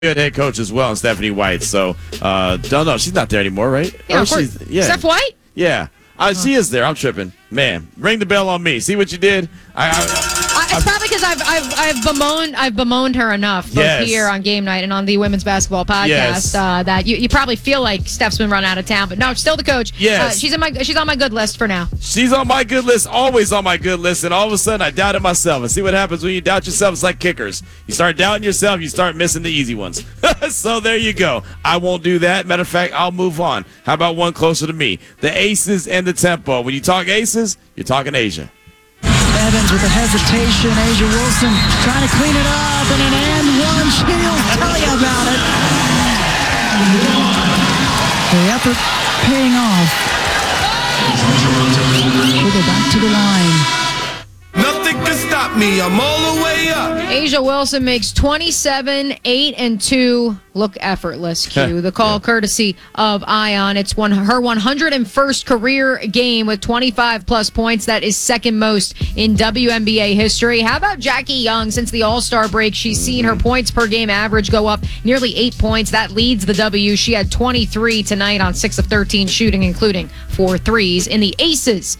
good head coach as well, and Stephanie White. So, don't know. She's not there anymore, right? Yeah, of course. Steph White? Yeah. She is there. I'm tripping. Man, ring the bell on me. See what you did? It's probably because I've bemoaned her enough both here on Game Night and on the Women's Basketball Podcast that you probably feel like Steph's been run out of town, but no, still the coach. Yes, she's on my good list for now. She's on my good list, always on my good list, and all of a sudden I doubted myself. And see what happens when you doubt yourself? It's like kickers. You start doubting yourself, you start missing the easy ones. So there you go. I won't do that. Matter of fact, I'll move on. How about one closer to me? The Aces and the Tempo. When you talk Aces, you're talking Asia. Evans with a hesitation. A'ja Wilson trying to clean it up, and an and one. She'll tell you about it. The effort paying off. She'll go back to the line. Nothing can stop me. I'm all the way up. A'ja Wilson makes 27, 8, and 2. Look effortless, Q. The call courtesy of Ion. It's her 101st career game with 25-plus points. That is second most in WNBA history. How about Jackie Young? Since the All-Star break, she's seen her points per game average go up nearly 8 points. That leads the W. She had 23 tonight on 6 of 13 shooting, including 4 threes. In the Aces,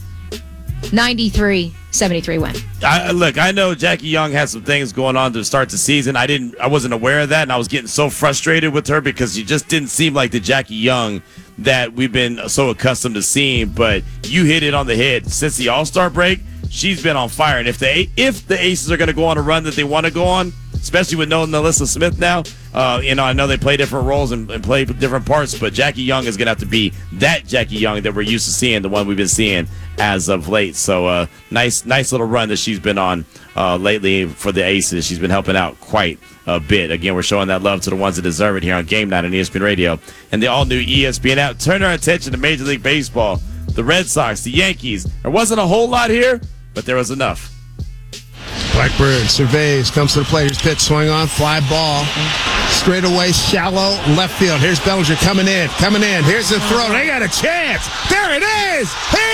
93-73 win. Look, I know Jackie Young had some things going on to start the season. I wasn't aware of that, and I was getting so frustrated with her because she just didn't seem like the Jackie Young that we've been so accustomed to seeing. But you hit it on the head. Since the All-Star break, she's been on fire. And if the Aces are going to go on a run that they want to go on, especially with knowing NaLyssa Smith now, I know they play different roles and play different parts, but Jackie Young is going to have to be that Jackie Young that we're used to seeing, the one we've been seeing as of late. So nice little run that she's been on lately for the Aces. She's been helping out quite a bit. Again, we're showing that love to the ones that deserve it here on Game Night on ESPN Radio and the all-new ESPN app. Turn our attention to Major League Baseball. The Red Sox, the Yankees. There wasn't a whole lot here, but there was enough. Blackburn surveys, comes to the plate. His pitch, swing on, fly ball. Straight away, shallow, left field. Here's Bellinger coming in. Here's the throw. They got a chance. There it is.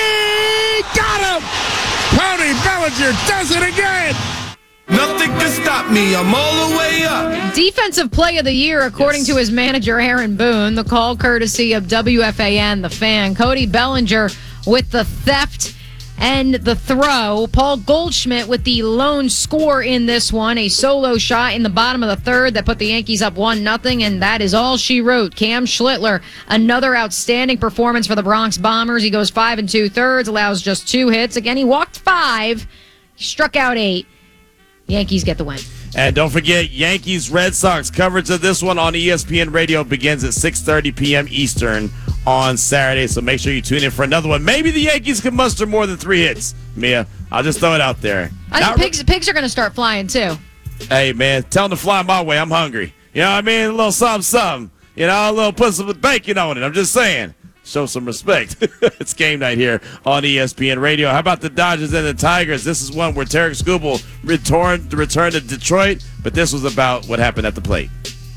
He got him. Cody Bellinger does it again. Nothing can stop me. I'm all the way up. Defensive Play of the Year, according to his manager, Aaron Boone. The call courtesy of WFAN, The Fan. Cody Bellinger with the theft and the throw. Paul Goldschmidt with the lone score in this one. A solo shot in the bottom of the third that put the Yankees up 1-0, and that is all she wrote. Cam Schlittler, another outstanding performance for the Bronx Bombers. He goes 5 2/3, allows just 2 hits. Again, he walked 5, he struck out 8. Yankees get the win. And don't forget, Yankees-Red Sox coverage of this one on ESPN Radio begins at 6:30 p.m. Eastern on Saturday, so make sure you tune in for another one. Maybe the Yankees can muster more than 3 hits, Mia. I'll just throw it out there. I think pigs are going to start flying, too. Hey, man, tell them to fly my way. I'm hungry. You know what I mean? A little something. You know, a little put some bacon on it. I'm just saying. Show some respect. It's Game Night here on ESPN Radio. How about the Dodgers and the Tigers? This is one where Tarek Skubal returned to Detroit, but this was about what happened at the plate.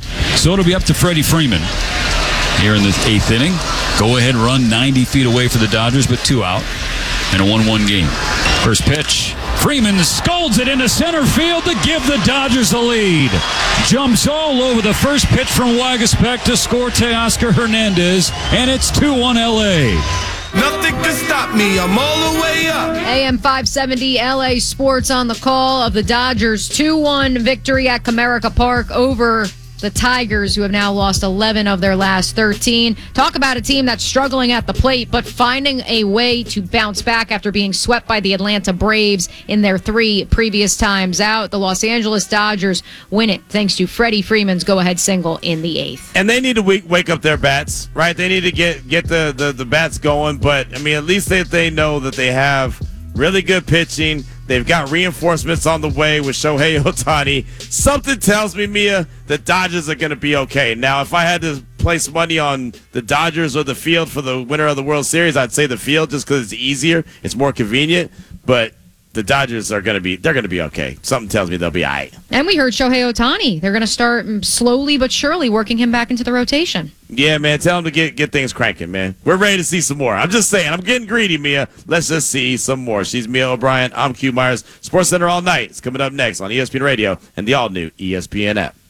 So it'll be up to Freddie Freeman here in the 8th inning. Go-ahead run 90 feet away for the Dodgers, but 2 out in a 1-1 game. First pitch. Freeman scolds it into center field to give the Dodgers the lead. Jumps all over the first pitch from Waguespack to score Teoscar Hernandez, and it's 2-1 L.A. Nothing can stop me. I'm all the way up. AM 570 LA Sports on the call of the Dodgers 2-1 victory at Comerica Park over the Tigers, who have now lost 11 of their last 13. Talk about a team that's struggling at the plate, but finding a way to bounce back after being swept by the Atlanta Braves in their 3 previous times out. The Los Angeles Dodgers win it thanks to Freddie Freeman's go-ahead single in the 8th. And they need to wake up their bats, right? They need to get the bats going, but, I mean, at least they know that they have really good pitching. They've got reinforcements on the way with Shohei Ohtani. Something tells me, Mia, the Dodgers are going to be okay. Now, if I had to place money on the Dodgers or the field for the winner of the World Series, I'd say the field just because it's easier. It's more convenient. But the Dodgers are going to be okay. Something tells me they'll be all right. And we heard Shohei Ohtani. They're going to start slowly but surely working him back into the rotation. Yeah, man. Tell him to get things cranking, man. We're ready to see some more. I'm just saying. I'm getting greedy, Mia. Let's just see some more. She's Mia O'Brien. I'm Q Myers. SportsCenter all night. It's coming up next on ESPN Radio and the all-new ESPN app.